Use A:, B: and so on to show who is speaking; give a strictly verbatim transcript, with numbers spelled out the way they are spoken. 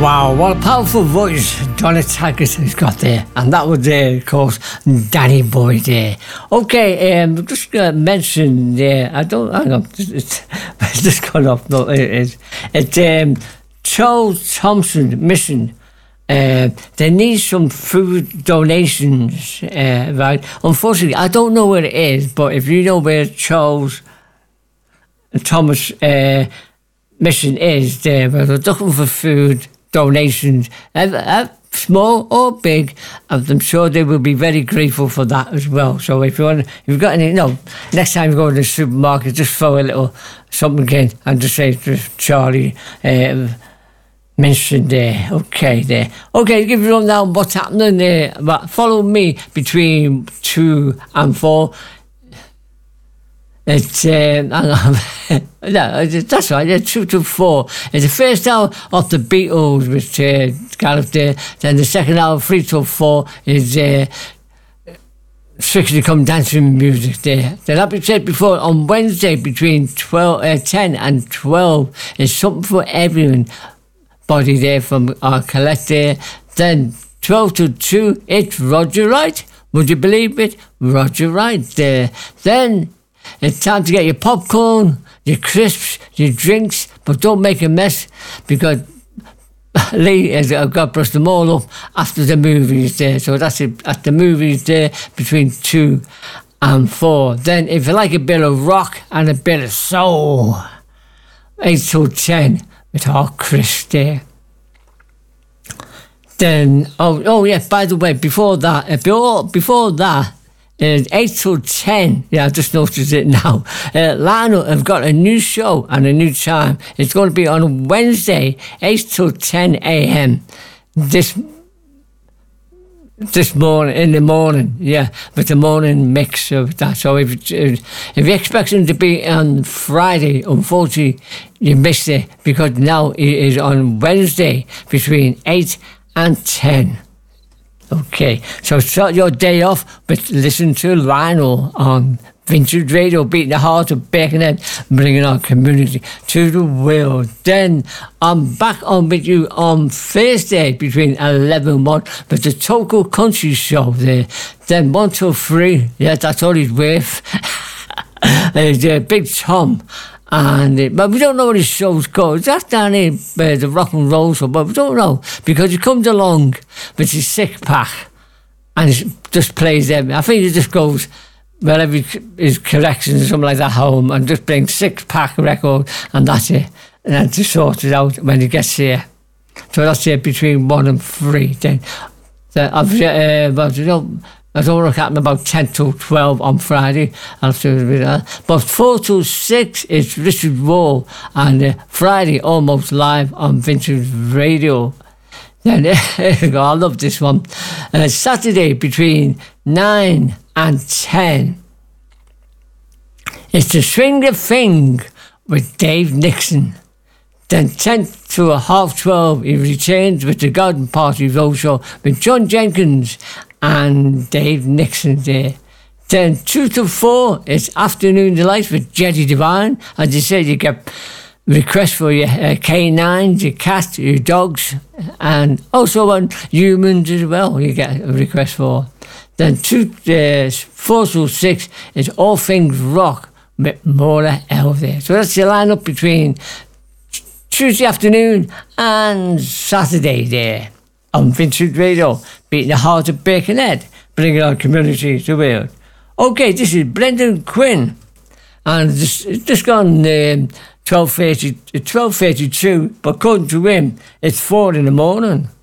A: Wow, what a powerful voice Donna Taggart has got there. And that was, uh, of course, Danny Boy there. Okay, um, just going to mention there, I don't, hang on, it's, it's just gone off. No, it is. It's um, Charles Thompson Mission. Uh, they need some food donations, uh, right? Unfortunately, I don't know where it is, but if you know where Charles Thomas uh, Mission is, there, they're looking for food donations, uh, uh, small or big, and I'm sure they will be very grateful for that as well. So if you want, if you've got any, no, next time you go to the supermarket, just throw a little something in and just say to Charlie, uh, mentioned there. Okay, there. Okay, give you now what's happening there. But follow me between two and four. It's um, no, that's right. Yeah, two to four. It's the first hour of the Beatles with uh, Gareth there. Then the second hour, three to four, is uh, Strictly Come Dancing music there. Then, like we said before, on Wednesday between twelve, uh, ten and twelve, is something for everyone. Body there from our collector. Then twelve to two, it's Roger Wright. Would you believe it? Roger Wright there. Then it's time to get your popcorn, your crisps, your drinks, but don't make a mess because Lee has got to brush them all up after the movies there. So that's it, at the movies there between two and four. Then if you like a bit of rock and a bit of soul, eight till ten with our Chris there. Then, oh, oh yeah, by the way, before that, uh, before, before that, Uh, eight till ten, yeah, I just noticed it now. Uh, Lionel have got a new show and a new time. It's going to be on Wednesday, eight till ten a.m. This this morning, in the morning, yeah, with the morning mix of that. So if, if you expect them to be on Friday, unfortunately, you missed it because now it is on Wednesday between eight and ten. Okay, so start your day off with listen to Lionel on Vintage Radio, beating the heart of Birkenhead, bringing our community to the world. Then I'm back on with you on Thursday between eleven and one with the Total Country Show there. Then one till three, yeah, that's all he's worth. There's uh, Big Tom. And uh, but we don't know what his show's called. That's down here, uh, the rock and roll show, but we don't know because he comes along with his six pack and he just plays them. I think he just goes wherever his collections or something like that home and just brings six pack record and that's it. And then to sort it out when he gets here. So that's it between one and three. Then I've uh, but you know. I don't look at about ten to twelve on Friday. I'll have to do that. But four to six is Richard Wall. And uh, Friday, almost live on Vintage Radio. Then, I love this one. Uh, Saturday, between nine and ten. It's the Swing the Thing with Dave Nixon. Then ten to a half twelve, he returns with the Garden Party Roadshow with John Jenkins and Dave Nixon there. Then two to four, it's Afternoon Delight with Jetty Divine. As you said, you get requests for your uh, K nines, your cats, your dogs, and also on humans as well, you get a request for. Then two, uh, four to six, is All Things Rock with Maura L there. So that's your lineup between Tuesday afternoon and Saturday there on Vintage Radio, beating the heart of Birkenhead, bringing our community to the world. Okay, this is Brendan Quinn, and it's just, just gone um, twelve thirty, twelve thirty-two, but according to him, it's four in the morning.